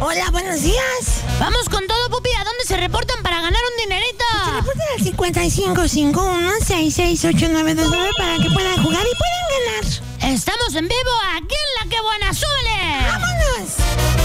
Hola, buenos días. Vamos con todo, Pupi. ¿A dónde se reportan para ganar un dinerito? Se reportan al 5551-668929 para que puedan jugar y puedan ganar. Estamos en vivo aquí en